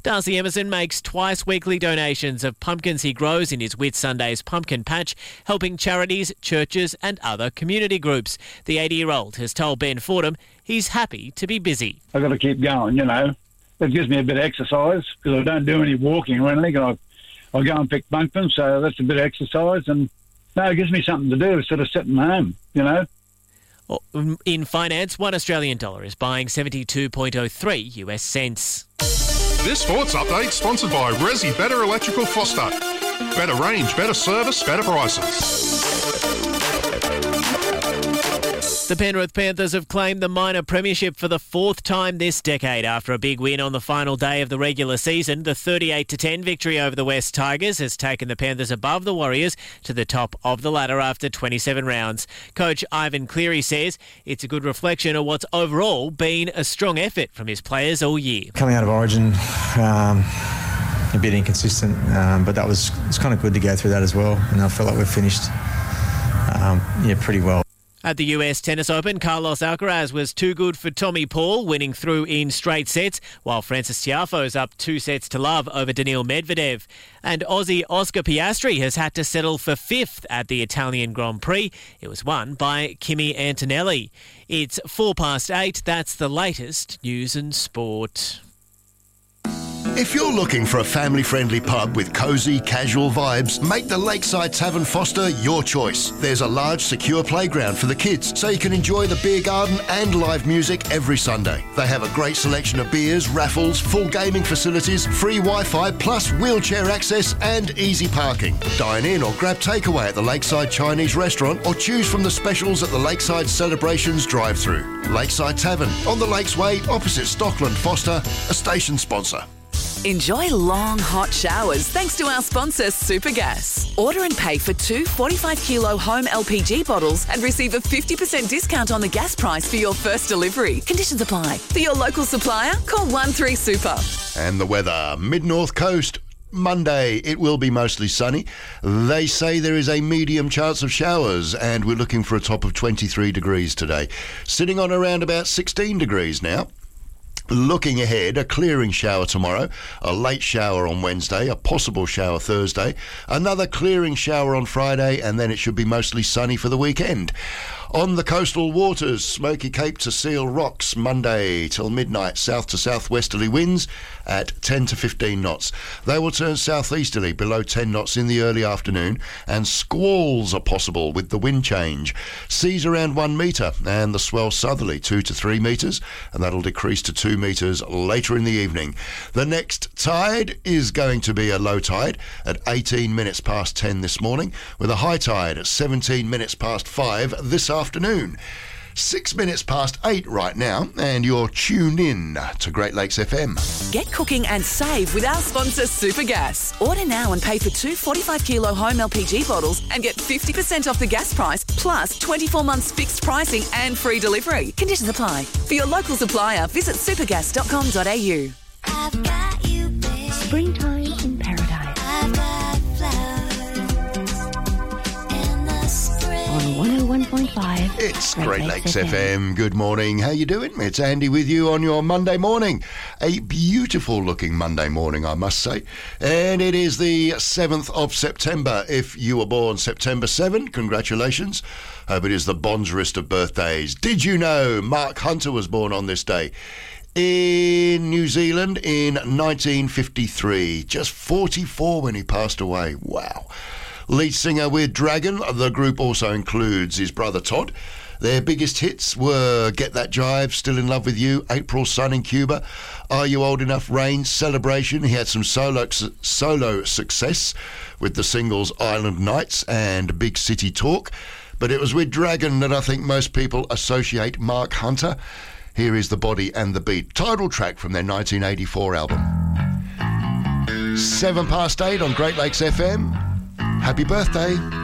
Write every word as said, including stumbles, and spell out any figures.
Darcy Emerson makes twice weekly donations of pumpkins he grows in his Whitsundays pumpkin patch, helping charities, churches and other community groups. The eighty-year-old has told Ben Fordham he's happy to be busy. I've got to keep going, you know. It gives me a bit of exercise because I don't do any walking or anything. I, I go and pick pumpkins, so that's a bit of exercise. And no, it gives me something to do instead of sitting home, you know. In finance, one Australian dollar is buying seventy-two point oh three U S cents. This sports update sponsored by Resi Better Electrical Foster. Better range, better service, better prices. The Penrith Panthers have claimed the minor premiership for the fourth time this decade after a big win on the final day of the regular season. The thirty-eight to ten victory over the West Tigers has taken the Panthers above the Warriors to the top of the ladder after twenty-seven rounds. Coach Ivan Cleary says it's a good reflection of what's overall been a strong effort from his players all year. Coming out of Origin, um, a bit inconsistent, um, but that was it's kind of good to go through that as well. And I feel like we've finished um, yeah, pretty well. At the U S Tennis Open, Carlos Alcaraz was too good for Tommy Paul, winning through in straight sets, while Francis Tiafoe's up two sets to love over Daniil Medvedev. And Aussie Oscar Piastri has had to settle for fifth at the Italian Grand Prix. It was won by Kimi Antonelli. It's four past eight. That's the latest news and sport. If you're looking for a family-friendly pub with cosy, casual vibes, make the Lakeside Tavern Foster your choice. There's a large, secure playground for the kids, so you can enjoy the beer garden and live music every Sunday. They have a great selection of beers, raffles, full gaming facilities, free Wi-Fi, plus wheelchair access and easy parking. Dine in or grab takeaway at the Lakeside Chinese Restaurant or choose from the specials at the Lakeside Celebrations drive-thru. Lakeside Tavern, on the Lakes Way, opposite Stockland Foster, a station sponsor. Enjoy long, hot showers thanks to our sponsor, Supergas. Order and pay for two forty-five kilo home L P G bottles and receive a fifty percent discount on the gas price for your first delivery. Conditions apply. For your local supplier, call one three super. And the weather, mid-north coast. Monday, it will be mostly sunny. They say there is a medium chance of showers, and we're looking for a top of twenty-three degrees today. Sitting on around about sixteen degrees now. Looking ahead, a clearing shower tomorrow, a late shower on Wednesday, a possible shower Thursday, another clearing shower on Friday, and then it should be mostly sunny for the weekend. On the coastal waters, Smoky Cape to Seal Rocks, Monday till midnight, south to southwesterly winds at ten to fifteen knots. They will turn southeasterly below ten knots in the early afternoon, and squalls are possible with the wind change. Seas around one metre, and the swell southerly two to three metres, and that'll decrease to two metres later in the evening. The next tide is going to be a low tide at eighteen minutes past ten this morning, with a high tide at seventeen minutes past five this afternoon. afternoon. Six minutes past eight right now, and you're tuned in to Great Lakes F M. Get cooking and save with our sponsor, Supergas. Order now and pay for two forty-five kilo home L P G bottles and get fifty percent off the gas price, plus twenty-four months fixed pricing and free delivery. Conditions apply. For your local supplier, visit supergas dot com dot a u. I've got you, babe. Springtime in paradise. I've got flowers in the spring. On one oh one point five. It's Great Lakes F M. Good morning. How you doing? It's Andy with you on your Monday morning. A beautiful looking Monday morning, I must say. And it is the seventh of September. If you were born September seventh, congratulations. Hope it is the bonzerest of birthdays. Did you know Mark Hunter was born on this day? In New Zealand in nineteen fifty-three. Just forty-four when he passed away. Wow. Lead singer with Dragon. The group also includes his brother Todd. Their biggest hits were Get That Jive, Still in Love with You, April Sun in Cuba, Are You Old Enough, Rain, Celebration. He had some solo solo success with the singles Island Nights and Big City Talk. But it was with Dragon that I think most people associate Mark Hunter. Here is The Body and the Beat, title track from their nineteen eighty-four album. Seven past eight on Great Lakes F M. Happy birthday.